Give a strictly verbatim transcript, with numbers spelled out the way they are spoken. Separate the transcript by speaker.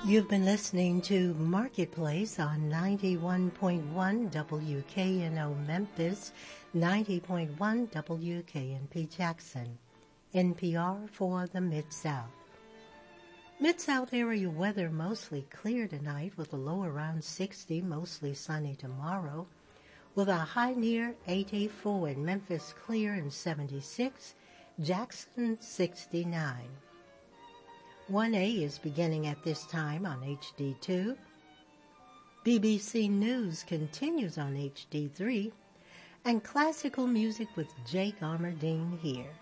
Speaker 1: You've been listening to Marketplace on ninety-one point one W K N O Memphis, ninety point one W K N P Jackson, N P R for the Mid-South. Mid-South area weather mostly clear tonight with a low around sixty, mostly sunny tomorrow, with a high near eighty-four in Memphis clear and seventy-six, Jackson sixty-nine. one A is beginning at this time on H D two. B B C News continues on H D three, and classical music with Jake Armerdine here.